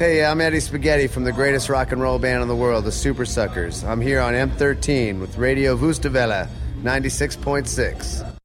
Hey, I'm Eddie Spaghetti from the greatest rock and roll band in the world, the Super Suckers. I'm here on M13 with Radio Vustavela 96.6.